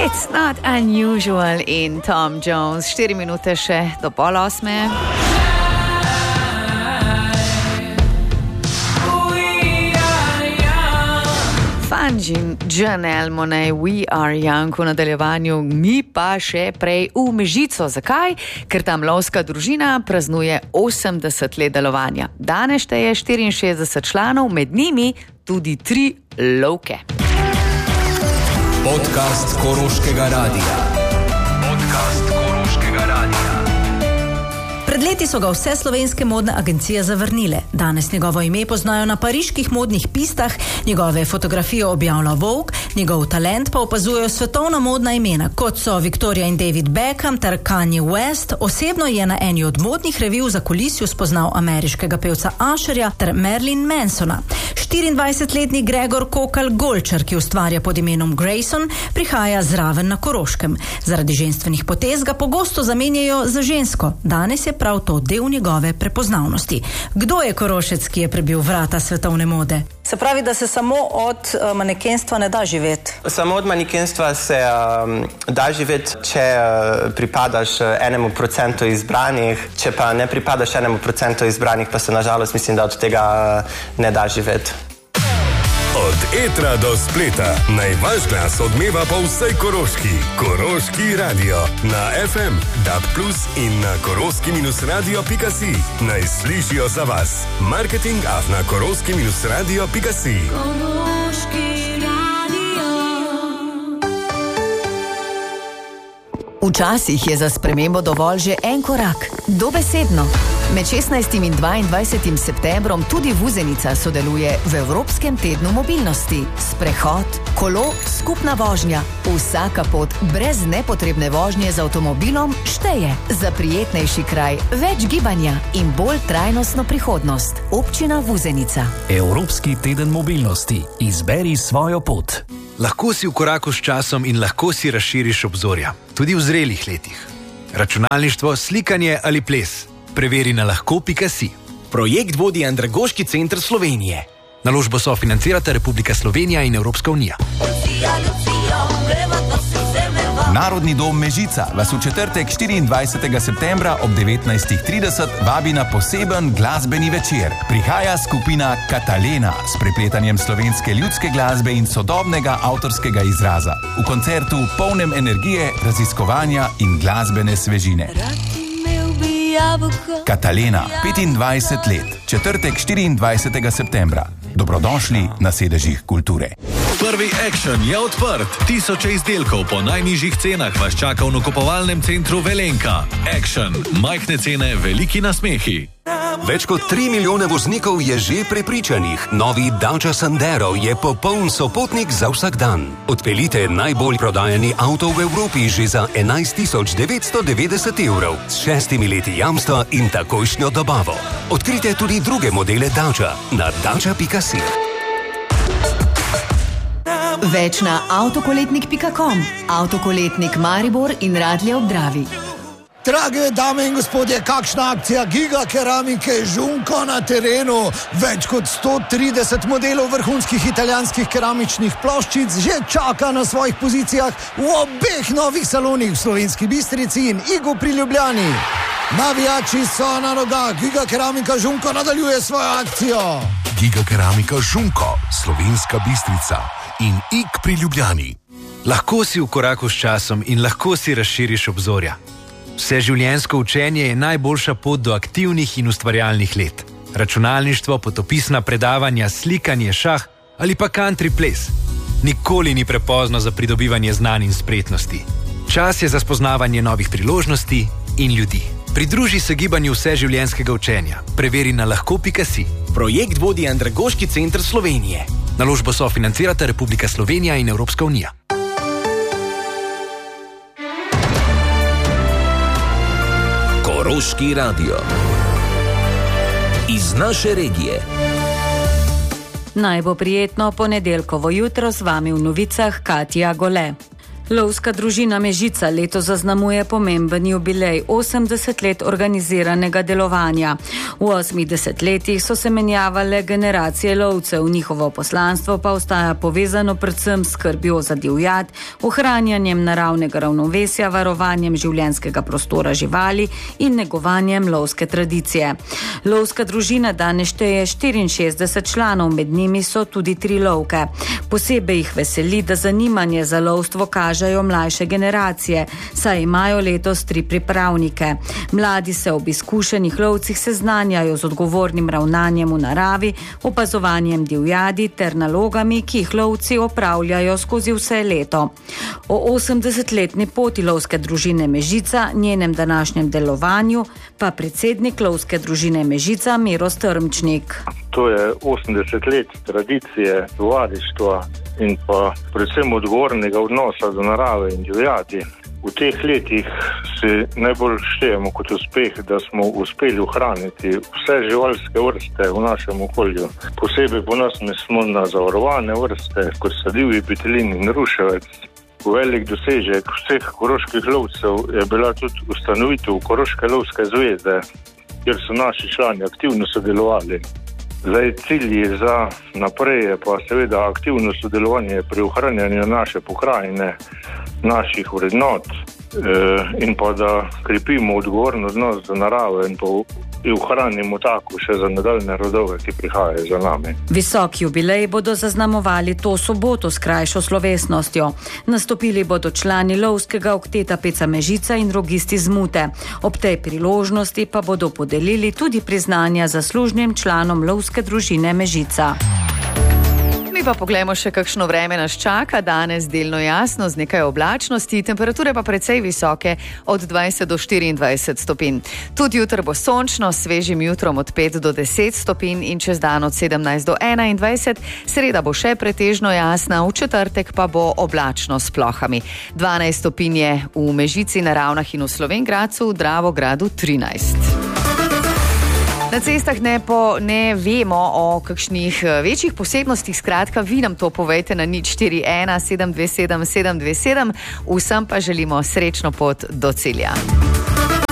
It's not unusual in Tom Jones. 4 minute še do 7:30. Fangin, Janelle Monáe, We Are Young v nadaljevanju, mi pa še prej v Mežico. Zakaj? Ker tam lovska družina praznuje 80 let delovanja. Danes šteje 64 članov, med njimi tudi 3 lovke. Podcast Koroškega radia. Pred leti so ga vse slovenske modne agencije zavrnile. Danes njegovo ime poznajo na pariških modnih pistah, njegove fotografije objavlja Vogue, njegov talent pa opazujejo svetovna modna imena, kot so Victoria in David Beckham ter Kanye West. Osebno je na eni od modnih revij v zakulisju spoznal ameriškega pevca Usherja ter Marilyn Mansona. 24-letni Gregor Kokal-Golčar, ki ustvarja pod imenom Grayson, prihaja zraven na Koroškem. Zaradi ženstvenih potez ga pogosto zamenjajo za žensko. Danes je prav to del njegove prepoznavnosti. Kdo je Korošec, ki je prebil vrata svetovne mode? Se pravi, da se samo od manekenstva ne da živeti? Samo od manekenstva se da živeti, če pripadaš 1% izbranih, če pa ne pripadaš 1% izbranih, pa se nažalost mislim, da od tega ne da živeti. Od etra do spleta, naj vaš glas odmeva po vsej Koroški. Koroški radio na FM, DAB+, in na koroški-radio.si. Naj slišijo za vas. marketing@koroški-radio.si. Včasih je za spremembo dovolj že en korak, dobesedno. Med 16. in 22. septembrom tudi Vuzenica sodeluje v Evropskem tednu mobilnosti. Sprehod, kolo, skupna vožnja, vsaka pot brez nepotrebne vožnje z avtomobilom šteje. Za prijetnejši kraj, več gibanja in bolj trajnostno prihodnost. Občina Vuzenica. Evropski teden mobilnosti. Izberi svojo pot. Lahko si v koraku s časom in lahko si razširiš obzorja, tudi v zrelih letih. Računalništvo, slikanje ali ples. Preveri na lahko.si. Projekt vodi Andragoški center Slovenije. Naložbo sofinancirata Republika Slovenija in Evropska unija. Narodni dom Mežica vas v četrtek 24. septembra ob 19:30 vabi na poseben glasbeni večer. Prihaja skupina Katalena s prepletanjem slovenske ljudske glasbe in sodobnega avtorskega izraza. V koncertu polnem energije, raziskovanja in glasbene svežine. Katalena, 25 let, četrtek 24. septembra. Dobrodošli na sedežih kulture. Prvi Action je odprt. 1000 izdelkov po najnižjih cenah vas čaka v nakupovalnem centru Velenka. Action. Majhne cene, veliki nasmehi. Več kot 3 milijone voznikov je že prepričanih. Novi Dacia Sandero je popoln sopotnik za vsak dan. Odpeljite najbolj prodajani avto v Evropi že za 11.990 evrov s 6 leti jamstva in takojšnjo dobavo. Odkrite tudi druge modele Dacia na dacia.si. Več na avtokoletnik.com, avtokoletnik Maribor in Radlje ob Dravi. Drage dame in gospodje, kakšna akcija Giga Keramike Žunko na terenu. Več kot 130 modelov vrhunskih italijanskih keramičnih ploščic že čaka na svojih pozicijah v obeh novih salonih v Slovenski Bistrici in Igu pri Ljubljani. Navijači so na nogah, Giga Keramika Žunko nadaljuje svojo akcijo. Giga Keramika Žunko, Slovenska Bistrica in Ig pri Ljubljani. Lahko si v koraku s časom in lahko si razširiš obzorja. Vseživljenjsko učenje je najboljša pot do aktivnih in ustvarjalnih let. Računalništvo, potopisna predavanja, slikanje, šah ali pa country ples. Nikoli ni prepozno za pridobivanje znanj in spretnosti. Čas je za spoznavanje novih priložnosti in ljudi. Pridruži se gibanju vseživljenjskega učenja. Preveri na lahko.si. Projekt vodi Andragoški center Slovenije. Naložbo sofinancirata Republika Slovenija in Evropska unija. Koroški radio. Iz naše regije. Naj bo prijetno ponedeljkovo jutro, z vami v novicah Katja Gole. Lovska družina Mežica letos zaznamuje pomemben jubilej 80 let organiziranega delovanja. V 80 letih so se menjavale generacije lovcev, njihovo poslanstvo pa ostaja povezano predvsem s skrbjo za divjad, ohranjanjem naravnega ravnovesja, varovanjem življenjskega prostora živali in negovanjem lovske tradicije. Lovska družina danes šteje 64 članov, med njimi so tudi 3 lovke. Posebej jih veseli, da zanimanje za lovstvo kažejo mlajše generacije, saj imajo letos 3 pripravnike. Mladi se ob izkušenih lovcih seznanjajo z odgovornim ravnanjem v naravi, opazovanjem divjadi ter nalogami, ki jih lovci opravljajo skozi vse leto. O 80-letni poti lovske družine Mežica, njenem današnjem delovanju, pa predsednik lovske družine Mežica Miro Strmčnik. To je 80 let tradicije, tovarištva in pa predvsem odgovornega odnosa do narave in divjadi. V teh letih si najbolj štejemo kot uspeh, da smo uspeli ohraniti vse živalske vrste v našem okolju. Posebej ponosni smo na zavarovane vrste, kot so divji petelin in ruševec. Velik dosežek vseh koroških lovcev je bila tudi ustanovitev Koroške lovske zveze, kjer so naši člani aktivno sodelovali. Zdaj, cilji za naprej je pa seveda aktivno sodelovanje pri ohranjanju naše pokrajine, naših vrednot in pa da krepimo odgovorno odnos do narave in pa ohranimo tako še za nadaljne rodove, ki prihajajo za nami. Visok jubilej bodo zaznamovali to soboto s krajšo slovesnostjo. Nastopili bodo člani lovskega okteta Peca Mežica in rogisti z Mute. Ob tej priložnosti pa bodo podelili tudi priznanja zaslužnim članom lovske družine Mežica. Mi pa poglejmo še, kakšno vreme nas čaka. Danes delno jasno, z nekaj oblačnosti, temperature pa precej visoke, od 20 do 24 stopinj. Tudi jutro bo sončno, s svežim jutrom od 5 do 10 stopinj in čez dan od 17 do 21. Sreda bo še pretežno jasna, v četrtek pa bo oblačno s plohami. 12 stopinj je v Mežici, na Ravnah in v Slovenj Gradcu, v Dravogradu 13. Na cestah ne vemo o kakšnih večjih posebnostih, skratka, vi nam to povejte na 041 727 727, vsem pa želimo srečno pot do cilja.